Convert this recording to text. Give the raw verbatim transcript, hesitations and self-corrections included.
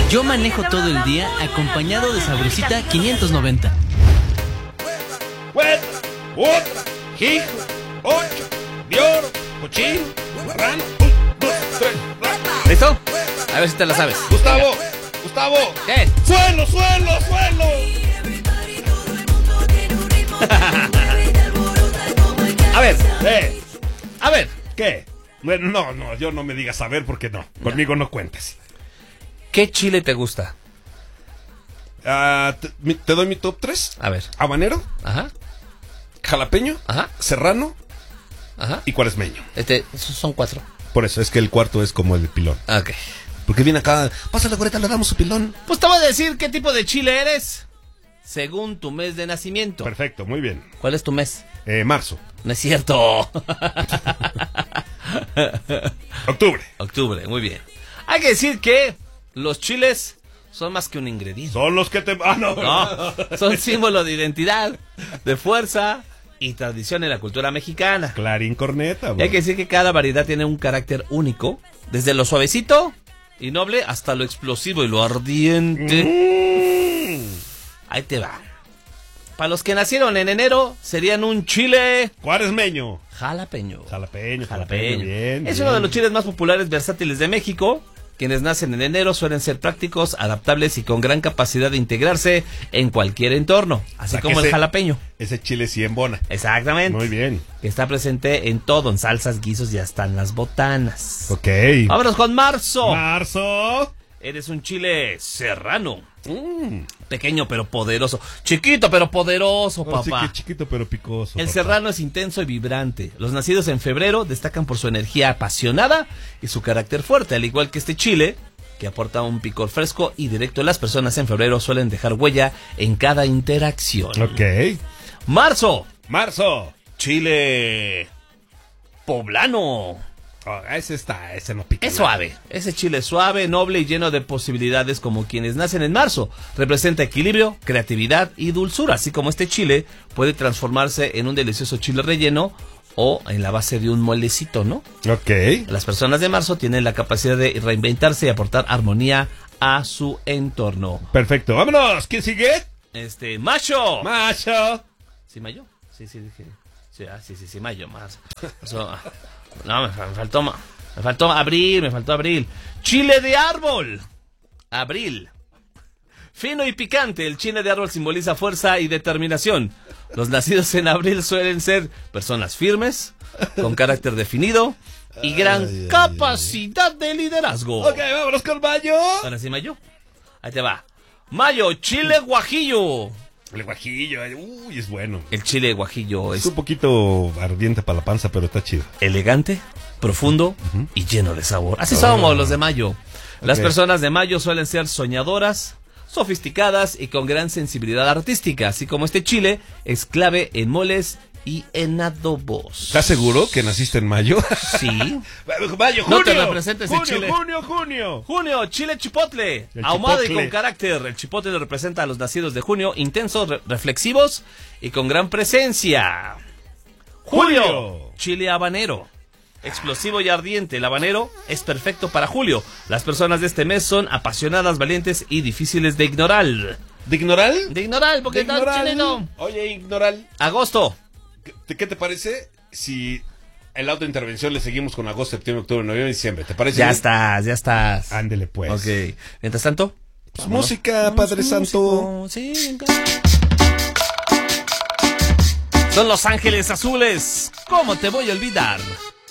Yo manejo todo el día acompañado de Sabrosita quinientos noventa. Huevo, otra, hijo, ocho, de oro, cochino, marrano, un, dos, tres, ra. ¿Listo? A ver si te la sabes. Gustavo, Gustavo. ¿Qué? ¡Suelo, suelo, suelo! A ver, Eh, a ver. ¿Qué? Bueno, no, no, yo no me digas a ver porque no. Conmigo no cuentes. ¿Qué chile te gusta? Ah, te, mi- te doy mi top tres. A ver. Habanero, Ajá, jalapeño, ajá, serrano ajá. y cuaresmeño. Este, esos son cuatro. Por eso es que el cuarto es como el pilón. Ok. Porque viene acá, pásale, güerita, le damos su pilón. Pues te voy a decir qué tipo de chile eres según tu mes de nacimiento. Perfecto, muy bien. ¿Cuál es tu mes? Eh, marzo, No es cierto. octubre. Octubre, muy bien. Hay que decir que los chiles son más que un ingrediente. Son los que te... Ah, no. No, son símbolo de identidad, de fuerza y tradición en la cultura mexicana. Clarín corneta, Y bro. hay que decir que cada variedad tiene un carácter único, desde lo suavecito y noble hasta lo explosivo y lo ardiente. Mm. Ahí te va. Para los que nacieron en enero, serían un chile Cuaresmeño. jalapeño. Jalapeño, jalapeño, Jalapeño. bien. Es bien. uno de los chiles más populares versátiles de México. Quienes nacen en enero suelen ser prácticos, adaptables y con gran capacidad de integrarse en cualquier entorno, así O sea, que como el ese- jalapeño. Ese chile sí embona. Exactamente. Muy bien. Que está presente en todo, en salsas, guisos y hasta en las botanas. Ok. Vámonos con marzo. Marzo. Eres un chile serrano. Mm. Pequeño pero poderoso. Chiquito pero poderoso, Ahora sí papá. que chiquito pero picoso. El papá. serrano es intenso y vibrante. Los nacidos en febrero destacan por su energía apasionada y su carácter fuerte, al igual que este chile, que aporta un picor fresco y directo. Las personas en febrero suelen dejar huella en cada interacción. Ok. Marzo, Marzo. chile poblano. Oh, ese está, ese no pica. Es nada. suave, ese chile suave, noble y lleno de posibilidades como quienes nacen en marzo. Representa equilibrio, creatividad y dulzura, así como este chile puede transformarse en un delicioso chile relleno o en la base de un molecito, ¿no? Ok. Las personas de marzo tienen la capacidad de reinventarse y aportar armonía a su entorno. Perfecto. Vámonos. ¿Quién sigue? Este, mayo. Macho. ¿Sí, mayo? Sí, sí, dije. Sí, ah, sí, sí, sí, mayo, más. Eso, ah, no, me, fa- me faltó ma- me faltó abril, me faltó abril. Chile de árbol. Abril. Fino y picante, el chile de árbol simboliza fuerza y determinación. Los nacidos en abril suelen ser personas firmes, con carácter definido y gran Ay, ay, capacidad de liderazgo. Ok, vámonos con mayo. Ahora sí, mayo. Ahí te va. Mayo, chile guajillo. El guajillo. eh, Uy, es bueno. El chile guajillo Es es un poquito ardiente para la panza, pero está chido. elegante, profundo y lleno de sabor. Así Oh. somos los de mayo. Las Ok. personas de mayo suelen ser soñadoras, sofisticadas y con gran sensibilidad artística, así como este chile es clave en moles y en adobos. ¿Estás seguro que naciste en mayo? Sí. Mayo, No junio. te representa ese junio, chile. Junio, junio. Junio, chile chipotle. El Ahumado y chipotle. con carácter. El chipotle representa a los nacidos de junio, intensos, re- reflexivos y con gran presencia. Julio, Julio. chile habanero. Explosivo y ardiente, el habanero es perfecto para julio. Las personas de este mes son apasionadas, valientes y difíciles de ignorar. ¿De ignoral? De ignorar, porque De está ignoral. chileno. Oye, ignoral. Agosto. ¿Qué, ¿Qué te parece si en la autointervención le seguimos con agosto, septiembre, octubre, noviembre y diciembre? ¿Te parece? Ya bien? estás, ya estás. Ándele pues. Ok. Mientras tanto. Pues vámonos. música, Padre Santo. Sí, venga. Son Los Ángeles Azules. ¿Cómo te voy a olvidar?